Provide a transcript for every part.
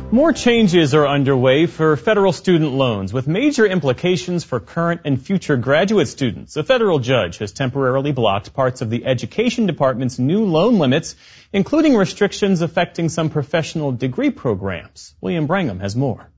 More changes are underway for federal student loans with major implications for current and future graduate students. A federal judge has temporarily blocked parts of the Education Department's new loan limits, including restrictions affecting some professional degree programs. William Brangham has more.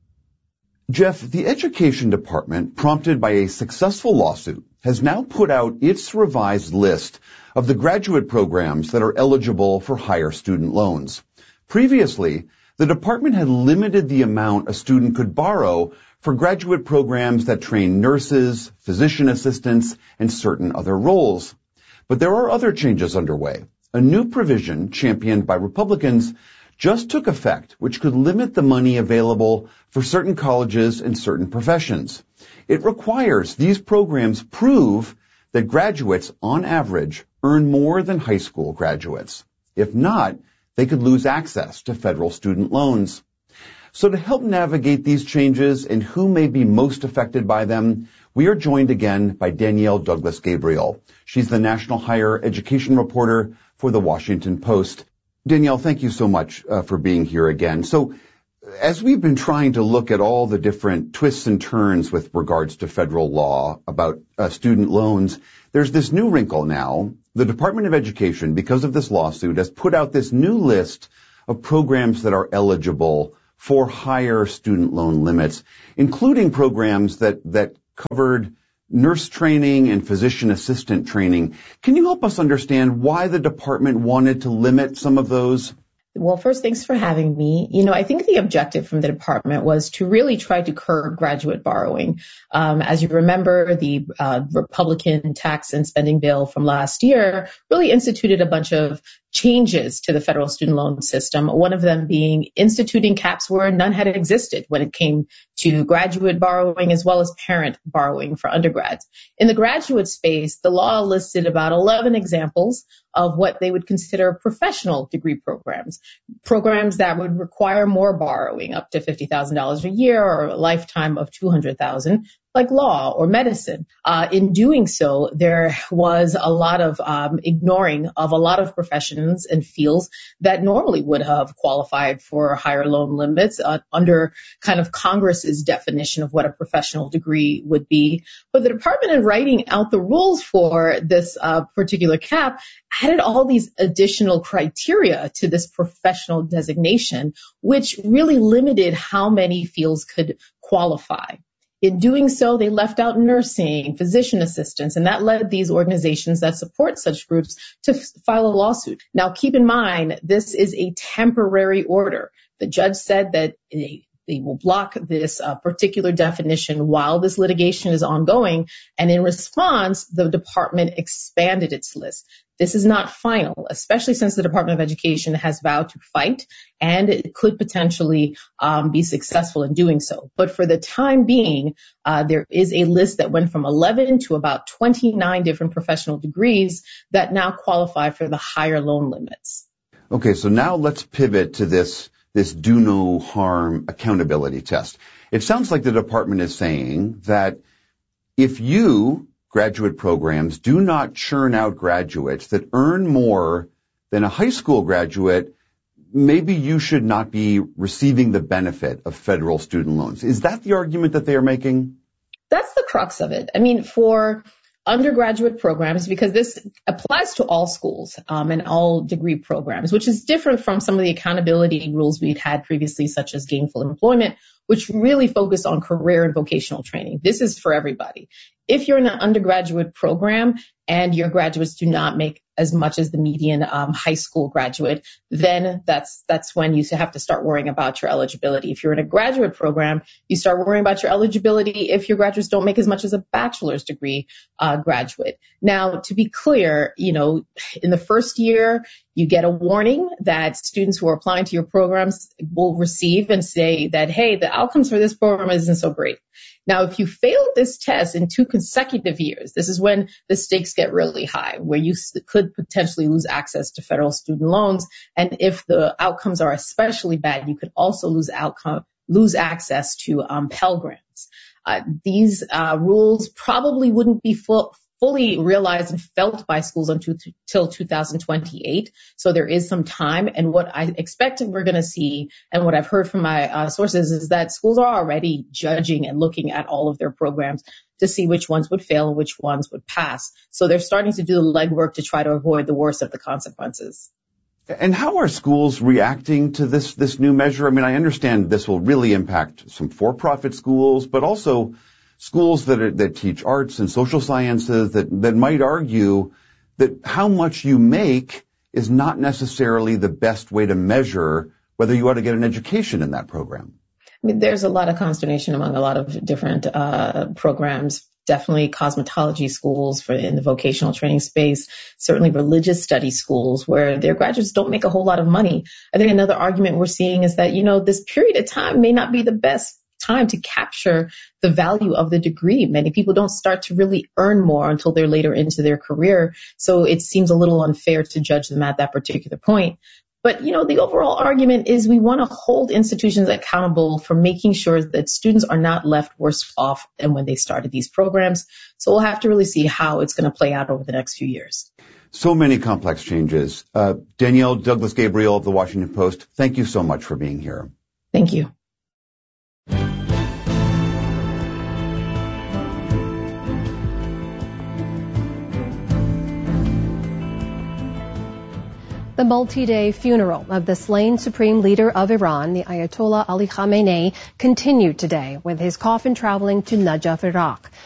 Jeff, the Education Department, prompted by a successful lawsuit, has now put out its revised list of the graduate programs that are eligible for higher student loans. Previously, the department had limited the amount a student could borrow for graduate programs that train nurses, physician assistants, and certain other roles. But there are other changes underway. A new provision championed by Republicans just took effect, which could limit the money available for certain colleges and certain professions. It requires these programs prove that graduates, on average, earn more than high school graduates. If not, they could lose access to federal student loans. So to help navigate these changes and who may be most affected by them, we are joined again by Danielle Douglas-Gabriel. She's the national higher education reporter for the Washington Post. Danielle, thank you so much for being here again. So as we've been trying to look at all the different twists and turns with regards to federal law about student loans, there's this new wrinkle now. The Department of Education, because of this lawsuit, has put out this new list of programs that are eligible for higher student loan limits, including programs that covered nurse training and physician assistant training. Can you help us understand why the department wanted to limit some of those? Well, first, thanks for having me. I think the objective from the department was to really try to curb graduate borrowing. As you remember, the Republican tax and spending bill from last year really instituted a bunch of changes to the federal student loan system, one of them being instituting caps where none had existed when it came to graduate borrowing as well as parent borrowing for undergrads. In the graduate space, the law listed about 11 examples of what they would consider professional degree programs that would require more borrowing, up to $50,000 a year or a lifetime of $200,000, like law or medicine. In doing so, there was a lot of ignoring of a lot of professions and fields that normally would have qualified for higher loan limits under kind of Congress's definition of what a professional degree would be. But the department, in writing out the rules for this particular cap, added all these additional criteria to this professional designation, which really limited how many fields could qualify. In doing so, they left out nursing, physician assistants, and that led these organizations that support such groups to file a lawsuit. Now, keep in mind, this is a temporary order. The judge said that they will block this particular definition while this litigation is ongoing. And in response, the department expanded its list. This is not final, especially since the Department of Education has vowed to fight, and it could potentially be successful in doing so. But for the time being, there is a list that went from 11 to about 29 different professional degrees that now qualify for the higher loan limits. Okay, so now let's pivot to this do no harm accountability test. It sounds like the department is saying that if you, graduate programs, do not churn out graduates that earn more than a high school graduate, maybe you should not be receiving the benefit of federal student loans. Is that the argument that they are making? That's the crux of it. For undergraduate programs, because this applies to all schools and all degree programs, which is different from some of the accountability rules we'd had previously, such as gainful employment, which really focus on career and vocational training. This is for everybody. If you're in an undergraduate program and your graduates do not make as much as the median high school graduate, then that's when you have to start worrying about your eligibility. If you're in a graduate program, you start worrying about your eligibility if your graduates don't make as much as a bachelor's degree graduate. Now, to be clear, in the first year, you get a warning that students who are applying to your programs will receive and say that, hey, the outcomes for this program isn't so great. Now, if you fail this test in 2 consecutive years, this is when the stakes get really high, where you could potentially lose access to federal student loans. And if the outcomes are especially bad, you could also lose access to Pell Grants. These rules probably wouldn't be fully realized and felt by schools until 2028. So there is some time. And what I expect we're going to see, and what I've heard from my sources, is that schools are already judging and looking at all of their programs to see which ones would fail and which ones would pass. So they're starting to do the legwork to try to avoid the worst of the consequences. And how are schools reacting to this new measure? I mean, I understand this will really impact some for-profit schools, but also schools that teach arts and social sciences that might argue that how much you make is not necessarily the best way to measure whether you ought to get an education in that program. I mean, there's a lot of consternation among a lot of different programs. Definitely cosmetology schools in the vocational training space, certainly religious studies schools where their graduates don't make a whole lot of money. I think another argument we're seeing is that, this period of time may not be the best time to capture the value of the degree. Many people don't start to really earn more until they're later into their career. So it seems a little unfair to judge them at that particular point. But, the overall argument is we want to hold institutions accountable for making sure that students are not left worse off than when they started these programs. So we'll have to really see how it's going to play out over the next few years. So many complex changes. Danielle Douglas-Gabriel of the Washington Post, thank you so much for being here. Thank you. The multi-day funeral of the slain supreme leader of Iran, the Ayatollah Ali Khamenei, continued today with his coffin traveling to Najaf, Iraq.